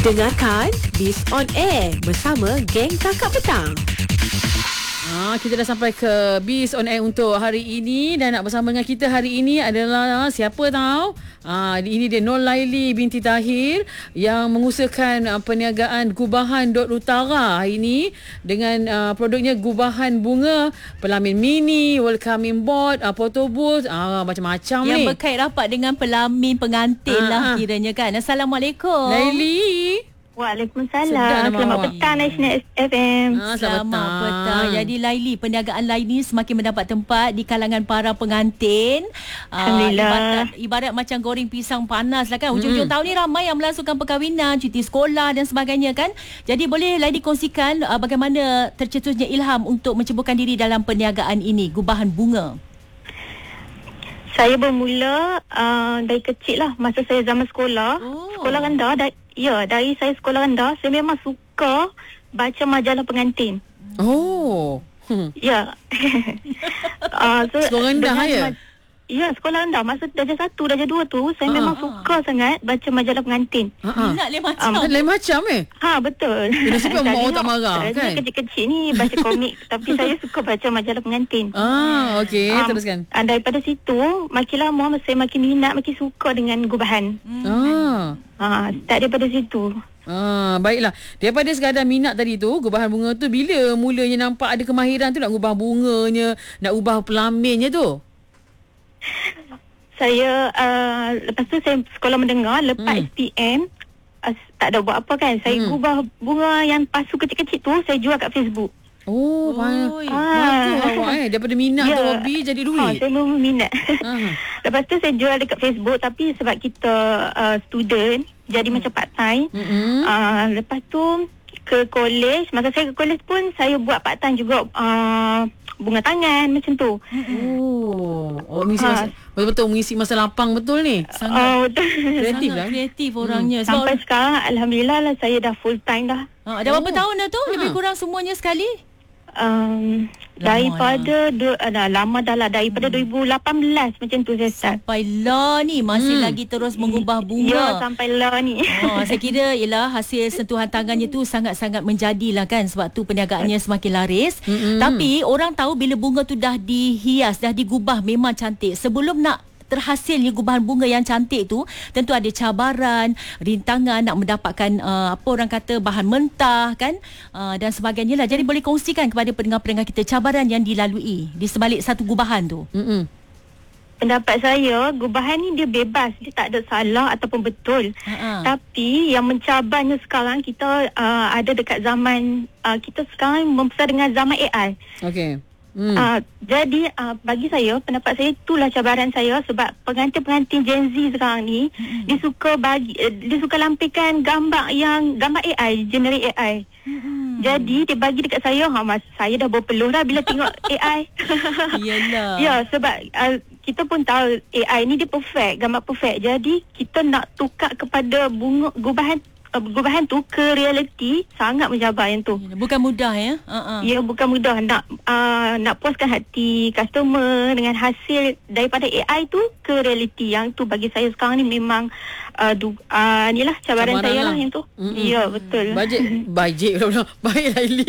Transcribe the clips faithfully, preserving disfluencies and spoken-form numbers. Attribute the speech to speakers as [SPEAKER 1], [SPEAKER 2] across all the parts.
[SPEAKER 1] Dengarkan Biz On Air bersama geng Kakak Petang.
[SPEAKER 2] Ah, kita dah sampai ke Biz On Air untuk hari ini, dan nak bersama dengan kita hari ini adalah siapa tahu? Ah, ini dia Nur Laili binti Tahir yang mengusahakan uh, perniagaan gubahan dot utara hari ini dengan uh, produknya gubahan bunga, pelamin mini, welcoming board, uh, photo booth, ah, macam-macam
[SPEAKER 3] yang
[SPEAKER 2] ni.
[SPEAKER 3] Yang berkait rapat dengan pelamin pengantin
[SPEAKER 2] Ah,
[SPEAKER 3] lah
[SPEAKER 2] ah.
[SPEAKER 3] kiranya kan. Assalamualaikum.
[SPEAKER 2] Laili.
[SPEAKER 3] Sedap
[SPEAKER 4] Waalaikumsalam.
[SPEAKER 3] nama
[SPEAKER 4] Selamat
[SPEAKER 3] awak.
[SPEAKER 4] petang National F M.
[SPEAKER 2] Ah, selamat,
[SPEAKER 3] Selamat
[SPEAKER 2] petang.
[SPEAKER 3] petang. Jadi Laili, perniagaan Laili semakin mendapat tempat di kalangan para pengantin.
[SPEAKER 4] Alhamdulillah.
[SPEAKER 3] Uh, ibarat, ibarat macam goreng pisang panas lah kan. Hujung-hujung
[SPEAKER 2] Mm-mm.
[SPEAKER 3] tahun ni ramai yang melangsungkan perkahwinan, cuti sekolah dan sebagainya kan. Jadi boleh Laili kongsikan uh, bagaimana tercetusnya ilham untuk menceburkan diri dalam perniagaan ini, gubahan bunga.
[SPEAKER 4] Saya bermula uh, dari kecil lah. Masa saya zaman sekolah.
[SPEAKER 3] Oh.
[SPEAKER 4] Sekolah rendah. Da- ya, dari saya sekolah rendah, saya memang suka baca majalah pengantin.
[SPEAKER 2] Oh. Hmm.
[SPEAKER 4] Ya. uh, so,
[SPEAKER 2] Sekolah rendah,
[SPEAKER 4] dengan
[SPEAKER 2] ya?
[SPEAKER 4] ma- Ya, sekolah rendah. Masa darjah satu, darjah dua tu, saya
[SPEAKER 2] Ah,
[SPEAKER 4] memang
[SPEAKER 3] ah.
[SPEAKER 4] suka sangat baca majalah pengantin.
[SPEAKER 2] Ha ah.
[SPEAKER 3] Minat lain macam.
[SPEAKER 4] Um,
[SPEAKER 2] Lain macam eh.
[SPEAKER 4] Ha, betul.
[SPEAKER 2] Eh, nasib baik mak
[SPEAKER 4] Tadinya-
[SPEAKER 2] awak tak marah,
[SPEAKER 4] tadinya
[SPEAKER 2] kan?
[SPEAKER 4] kecil-kecil ni baca komik. Tapi saya suka baca majalah pengantin.
[SPEAKER 2] Ah, okey,
[SPEAKER 4] Um,
[SPEAKER 2] teruskan.
[SPEAKER 4] uh, Daripada situ, makin lama saya makin minat, makin suka dengan gubahan.
[SPEAKER 2] Ah.
[SPEAKER 4] Ha, start daripada situ.
[SPEAKER 2] Ah, baiklah. Daripada sekadar minat tadi tu, gubahan bunga tu, bila mulanya nampak ada kemahiran tu nak ubah bunganya, nak ubah pelaminnya tu?
[SPEAKER 4] Saya, uh, lepas tu saya sekolah mendengar, lepas
[SPEAKER 2] Hmm.
[SPEAKER 4] S P M, uh, tak ada buat apa kan. Saya
[SPEAKER 2] Hmm.
[SPEAKER 4] gubah bunga yang pasu kecil-kecil tu, saya jual kat Facebook.
[SPEAKER 2] Oh, banyak.
[SPEAKER 3] Oi.
[SPEAKER 2] Bagus awak eh. Daripada minat tu hobi jadi
[SPEAKER 4] Ha,
[SPEAKER 2] duit.
[SPEAKER 4] saya memang minat.
[SPEAKER 2] Ah.
[SPEAKER 4] Lepas tu saya jual dekat Facebook, tapi sebab kita uh, student, jadi macam part time.
[SPEAKER 2] Mm-mm.
[SPEAKER 4] Uh, lepas tu ke college, masa saya ke college pun saya buat part time juga, uh, bunga tangan macam tu.
[SPEAKER 2] Oh, oh mengisi
[SPEAKER 4] Ha.
[SPEAKER 2] masa, betul-betul mengisi masa lapang betul ni.
[SPEAKER 3] Sangat
[SPEAKER 4] Oh, betul.
[SPEAKER 2] Kreatif
[SPEAKER 3] sangat
[SPEAKER 2] lah.
[SPEAKER 3] kreatif orangnya. Sebab
[SPEAKER 4] Sampai sekarang Alhamdulillah lah, saya dah full time dah.
[SPEAKER 3] Ha, dah berapa
[SPEAKER 2] Oh.
[SPEAKER 3] tahun dah tu?
[SPEAKER 2] Ha.
[SPEAKER 3] Lebih kurang semuanya sekali?
[SPEAKER 4] um, Daripada du, uh, dah lama dah lah. Daripada dua ribu lapan belas macam tu saya start.
[SPEAKER 3] Sampai lah ni masih
[SPEAKER 2] Hmm.
[SPEAKER 3] lagi terus mengubah
[SPEAKER 4] Ya,
[SPEAKER 3] bunga.
[SPEAKER 4] sampai lah ni.
[SPEAKER 3] Ha, saya kira ialah hasil sentuhan tangannya tu sangat-sangat menjadilah kan, sebab tu perniagaannya semakin laris.
[SPEAKER 2] Mm-mm.
[SPEAKER 3] Tapi orang tahu bila bunga tu dah dihias, dah digubah memang cantik. Sebelum nak terhasilnya gubahan bunga yang cantik tu, tentu ada cabaran, rintangan nak mendapatkan uh, apa orang kata bahan mentah kan, uh, dan sebagainya lah. Jadi boleh kongsikan kepada pendengar-pendengar kita cabaran yang dilalui di sebalik satu gubahan tu.
[SPEAKER 2] Mm-mm.
[SPEAKER 4] Pendapat saya, gubahan ni dia bebas. Dia tak ada salah ataupun betul.
[SPEAKER 3] Ha-ha.
[SPEAKER 4] Tapi yang mencabarnya sekarang, kita uh, ada dekat zaman, uh, kita sekarang membesar dengan zaman A I.
[SPEAKER 2] Okey. Hmm.
[SPEAKER 4] Uh, jadi uh, bagi saya, pendapat saya itulah cabaran saya, sebab pengantin-pengantin Gen Z sekarang ni, mm-hmm. dia suka bagi uh, dia suka lampirkan gambar yang gambar A I, generate A I. Mm-hmm. Jadi dia bagi dekat saya, ha mas, saya dah berpeluh dah bila tengok A I.
[SPEAKER 3] Iyalah.
[SPEAKER 4] Ya, sebab uh, kita pun tahu A I ni dia perfect, gambar perfect. Jadi kita nak tukar kepada bunga gubahan uh, gubahan tu ke realiti, sangat mencabar yang tu.
[SPEAKER 3] Bukan mudah ya. Ha-ha.
[SPEAKER 4] Ya, bukan mudah nak uh, nak puaskan hati customer dengan hasil daripada A I tu ke realiti. Yang tu bagi saya sekarang ni memang uh, du, uh, ni lah cabaran,
[SPEAKER 2] Cabaran
[SPEAKER 4] saya
[SPEAKER 2] lah.
[SPEAKER 4] lah yang tu.
[SPEAKER 2] Mm-mm.
[SPEAKER 4] Ya, betul.
[SPEAKER 2] Bajet bajet pula. Baik Laili.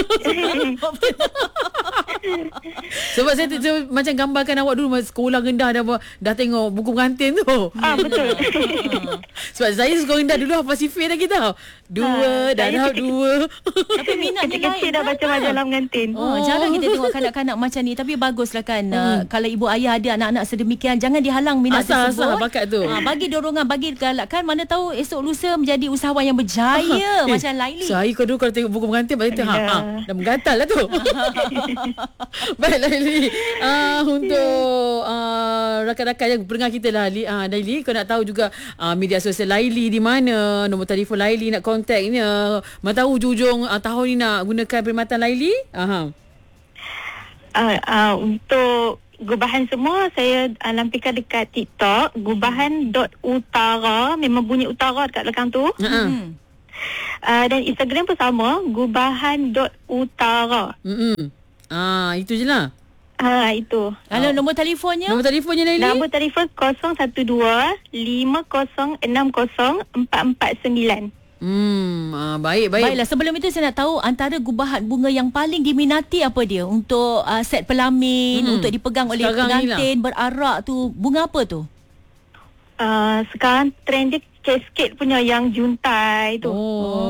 [SPEAKER 2] Sebab saya, saya macam gambarkan awak dulu masa sekolah rendah dah dah tengok buku pengantin tu.
[SPEAKER 4] Ah, betul.
[SPEAKER 2] Sebab saya sekolah rendah dulu hafal sifir dah kita. Dua,
[SPEAKER 4] Ah,
[SPEAKER 2] dah
[SPEAKER 4] saya
[SPEAKER 2] dah
[SPEAKER 4] kecil-
[SPEAKER 2] dua.
[SPEAKER 3] Tapi minat dia
[SPEAKER 4] Kecil-kecil
[SPEAKER 3] lain
[SPEAKER 4] dah baca majalah pengantin.
[SPEAKER 3] Oh, jarang kita tengok kanak-kanak macam ni. Tapi baguslah kan. Uh, kalau ibu ayah ada anak-anak sedemikian, jangan dihalang minat
[SPEAKER 2] Asal-asal
[SPEAKER 3] tersebut.
[SPEAKER 2] bakat tu.
[SPEAKER 3] Ha, bagi dorongan, bagi galakkan. Mana tahu esok lusa menjadi usahawan yang berjaya.
[SPEAKER 2] Eh,
[SPEAKER 3] Macam Laili.
[SPEAKER 2] Saya kau dulu kalau tengok buku pengantin Lepas tu ha, ha, dah menggatal lah tu. Baik Laili, uh, Untuk uh, rakan-rakan yang pendengar kita lah, uh, Laili, kau nak tahu juga uh, media sosial Laili di mana, nombor telefon Laili nak kontaknya. Mana tahu hujung uh, tahun ni nak gunakan perkhidmatan Laili. Aha.
[SPEAKER 4] Uh, uh, untuk gubahan semua saya uh, lampirkan dekat TikTok, gubahan dot utara, memang bunyi utara dekat belakang tu.
[SPEAKER 2] Ha.
[SPEAKER 3] Hmm.
[SPEAKER 4] Uh, dan Instagram pun sama, gubahan dot utara.
[SPEAKER 2] Hmm. Ah, itu je lah.
[SPEAKER 4] Ha, itu.
[SPEAKER 3] Kalau nombor telefonnya?
[SPEAKER 2] Nombor telefonnya Laili?
[SPEAKER 4] Nombor telefon kosong satu dua lima kosong enam kosong empat empat sembilan.
[SPEAKER 2] Hmm, ah, baik, baik.
[SPEAKER 3] Baiklah, sebelum itu saya nak tahu antara gubahan bunga yang paling diminati apa dia untuk uh, set pelamin,
[SPEAKER 2] Hmm.
[SPEAKER 3] untuk dipegang oleh
[SPEAKER 2] Sekarang ni lah.
[SPEAKER 3] pengantin berarak tu, bunga apa tu?
[SPEAKER 4] Uh, sekarang trend dia cascade punya yang juntai tu.
[SPEAKER 2] Oh.